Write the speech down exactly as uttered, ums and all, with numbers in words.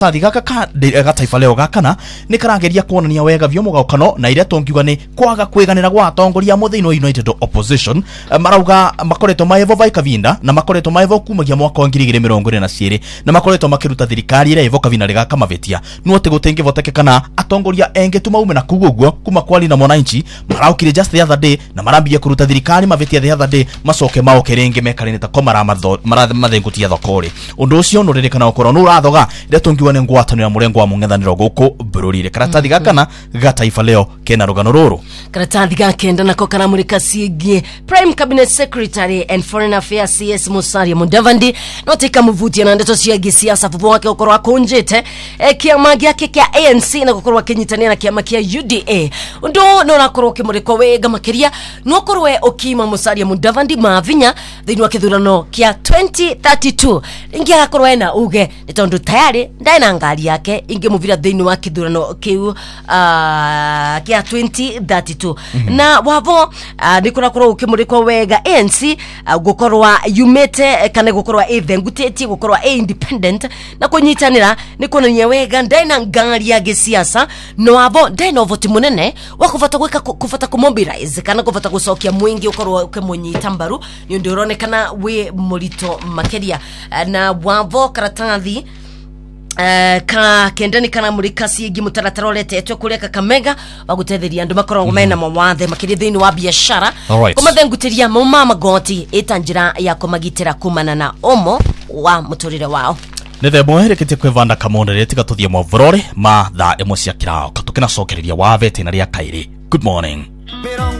Tathi gaka ka gataifa leo gakana ni karageria kuonania wega vyo mugakano na ire tongiuga ni kwaga kweganira gwa atongoria muthino United Opposition marauga makoretwo maevo vai kavinda na makoretwo maevo kumagia mwaka wa ngiri igĩrĩ mĩrongo ĩrĩ na cierĩ na makoretwo makiruta thirikari ire evo kavina rigaka mavetia no te gutenge votekekana atongoria enge tumaume na kuguguo kuma kwali na mwananchi maraukire just the other day na marambia kuruta thirikari mavetia the other day macoke maoke renge mekarine ta komara mathengutia thokore undu ucio no ririkana ukoro no urathoga ire tongiuga ni ngwatano ya murengo wa mung'ethaniro guku bururi-ri karatathi gakana gataifa leo kena rugano ruru karatathi gakenda nako karamurika ciĩgie Prime Cabinet Secretary and Foreign Affairs C S Musalia Mudavadi no tika muvutia na ndeto ciĩgie siasa vuvu wake ukorwa kunjite e, kiama giake kia A N C na gukorwa kinyitania na kiama kia U D A undu no nakorwo kimuriko wega makiria no korwe okima Musalia Mudavadi mavinya thini wa kithurano kia twenty thirty-two ingi akorwa ena uge ni tondu tayari ndaina ngari yake inge muvira thini wa kithurano kiu uh, kia twenty thirty-two mm -hmm. na wavo uh, nikora korwo ukimurikwa wega A N C uh, gukorwa yumete kana gukorwa ethenguteti gukorwa e independent na kunyitanira nikonania wega ndaina ngari ya gisiasa no wavo ndaina voti munene wakuvata gwika kuvata kumobilize kana kuvata gucokia mwingi ukorwa ukimunyita mbaru ni ndio uronekana we murito makeria uh, na wavo karatathi Uh, ka kendani kana murika ciĩgie mutaratara uretetwe kuria Kakamega wagutetheria andu makorwo mena mawathe makiri thini wa biashara kumathengutiria mama magoti itanjira ya kumagitira kumana na omo wa muturire wao nethe mohereketie kwevanda kamonere tika tuthie movorore ma tha emo cia kirao katukina cokereria wa vete na ria kairi. Good morning.